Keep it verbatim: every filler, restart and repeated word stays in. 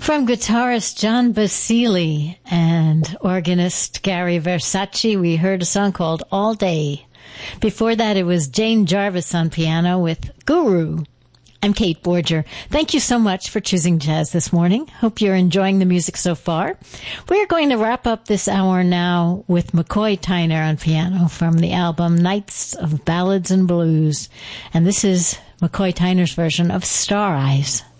From guitarist John Basile and organist Gary Versace, we heard a song called All Day. Before that, it was Jane Jarvis on piano with Guru. I'm Kate Borger. Thank you so much for choosing jazz this morning. Hope you're enjoying the music so far. We're going to wrap up this hour now with McCoy Tyner on piano from the album Nights of Ballads and Blues. And this is McCoy Tyner's version of Star Eyes.